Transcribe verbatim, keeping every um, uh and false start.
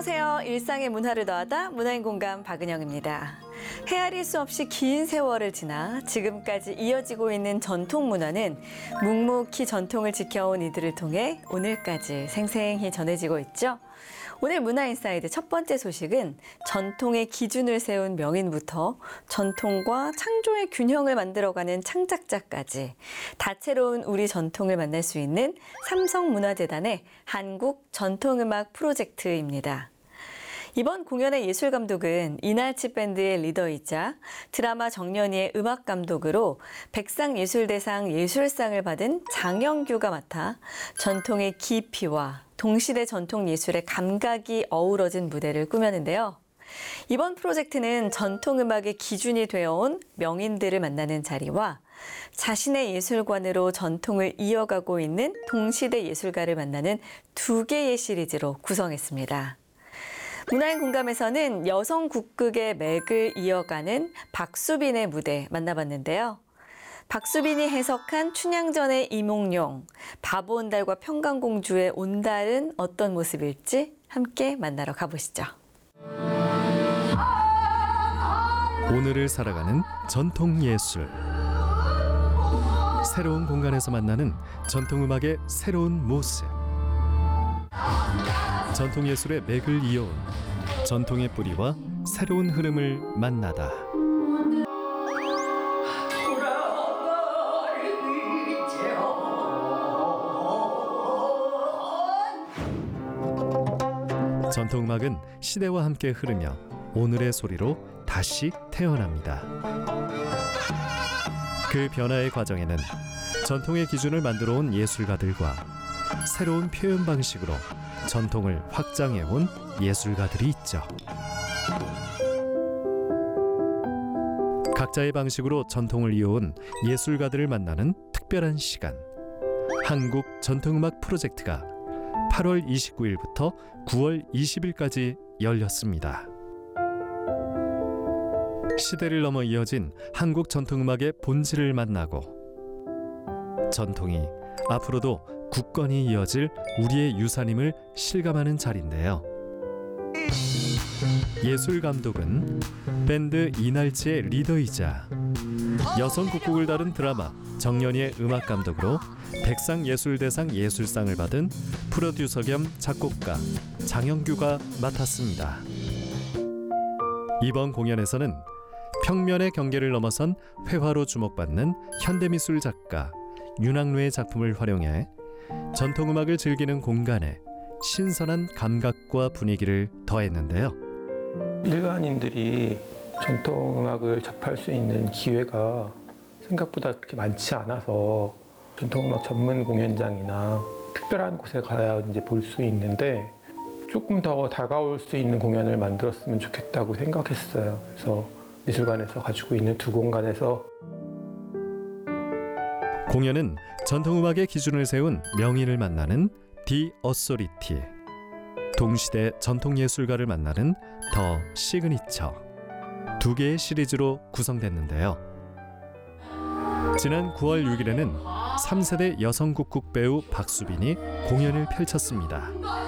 안녕하세요. 일상의 문화를 더하다 문화인 공감 박은영입니다. 헤아릴 수 없이 긴 세월을 지나 지금까지 이어지고 있는 전통 문화는 묵묵히 전통을 지켜온 이들을 통해 오늘까지 생생히 전해지고 있죠. 오늘 문화인사이드 첫 번째 소식은 전통의 기준을 세운 명인부터 전통과 창조의 균형을 만들어가는 창작자까지 다채로운 우리 전통을 만날 수 있는 삼성문화재단의 한국 전통음악 프로젝트입니다. 이번 공연의 예술감독은 이날치 밴드의 리더이자 드라마 정년이의 음악감독으로 백상예술대상 예술상을 받은 장영규가 맡아 전통의 깊이와 동시대 전통 예술의 감각이 어우러진 무대를 꾸몄는데요. 이번 프로젝트는 전통음악의 기준이 되어온 명인들을 만나는 자리와 자신의 예술관으로 전통을 이어가고 있는 동시대 예술가를 만나는 두 개의 시리즈로 구성했습니다. 문화인 공감에서는 여성 국극의 맥을 이어가는 박수빈의 무대 만나봤는데요. 박수빈이 해석한 춘향전의 이몽룡, 바보온달과 평강공주의 온달은 어떤 모습일지 함께 만나러 가보시죠. 오늘을 살아가는 전통예술. 새로운 공간에서 만나는 전통음악의 새로운 모습. 전통예술의 맥을 이어온 전통의 뿌리와 새로운 흐름을 만나다. 전통음악은 시대와 함께 흐르며 오늘의 소리로 다시 태어납니다. 그 변화의 과정에는 전통의 기준을 만들어온 예술가들과 새로운 표현 방식으로 전통을 확장해온 예술가들이 있죠. 각자의 방식으로 전통을 이어온 예술가들을 만나는 특별한 시간. 한국 전통음악 프로젝트가 팔월 이십구일부터 구월 이십일까지 열렸습니다. 시대를 넘어 이어진 한국 전통음악의 본질을 만나고 전통이 앞으로도 굳건히 이어질 우리의 유산임을 실감하는 자리인데요. 예술감독은 밴드 이날치의 리더이자 여성 국곡을 다룬 드라마 정년이의 음악감독으로 백상예술대상 예술상을 받은 프로듀서 겸 작곡가 장영규가 맡았습니다. 이번 공연에서는 평면의 경계를 넘어선 회화로 주목받는 현대미술 작가 윤학루의 작품을 활용해 전통음악을 즐기는 공간에 신선한 감각과 분위기를 더했는데요. 일반인들이 전통음악을 접할 수 있는 기회가 생각보다 그렇게 많지 않아서 전통음악 전문 공연장이나 특별한 곳에 가야 이제 볼 수 있는데 조금 더 다가올 수 있는 공연을 만들었으면 좋겠다고 생각했어요. 그래서 미술관에서 가지고 있는 두 공간에서 공연은 전통음악의 기준을 세운 명인을 만나는 디 어소리티, 동시대 전통예술가를 만나는 더 시그니처 두 개의 시리즈로 구성됐는데요. 지난 구월 육일에는 삼 세대 여성 국극 배우 박수빈이 공연을 펼쳤습니다.